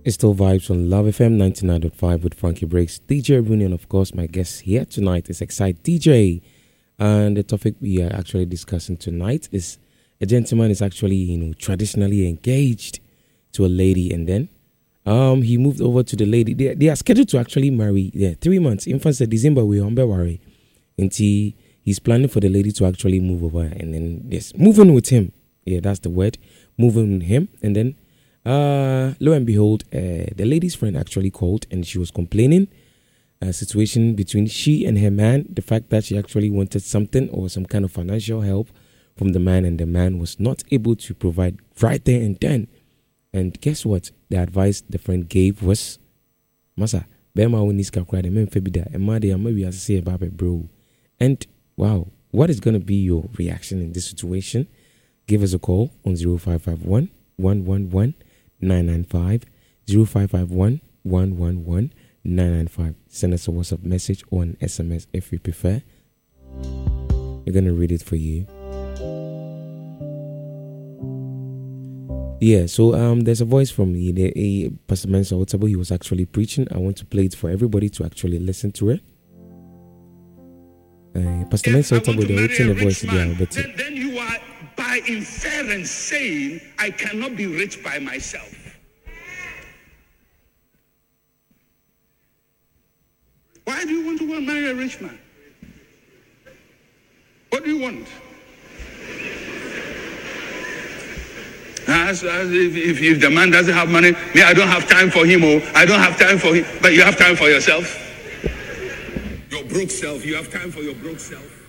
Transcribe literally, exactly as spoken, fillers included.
It's still vibes on Love F M ninety-nine point five with Frankie Breaks. D J Rooney, and of course, my guest here tonight is Excite D J. And the topic we are actually discussing tonight is a gentleman is actually, you know, traditionally engaged to a lady, and then um he moved over to the lady. They, they are scheduled to actually marry. Yeah, three months. In fact, December we on worry until he's planning for the lady to actually move over, and then yes, moving with him. Yeah, that's the word. Moving with him, and then. Uh, lo and behold, uh, the lady's friend actually called and she was complaining a situation between she and her man. The fact that she actually wanted something or some kind of financial help from the man, and the man was not able to provide right there and then. And guess what? The advice the friend gave was, "Masa, bema uniska kwa de memfebida emade amawi asese about bro." And wow, what is gonna be your reaction in this situation? Give us a call on zero five five one one one one. nine nine five zero five five one one one one nine nine five. Send us a WhatsApp message or an S M S if you prefer. We're gonna read it for you. Yeah, so um, there's a voice from the, the a Pastor Mensa Otabo. He was actually preaching. I want to play it for everybody to actually listen to it. Uh, Pastor Mensa Otabo, they're waiting the voice there, but then, then you are by inference saying I cannot be rich by myself. Why do you want to go and marry a rich man? What do you want? As, as if, if, if the man doesn't have money, me, I don't have time for him, or I don't have time for him, but you have time for yourself. Your broke self, you have time for your broke self.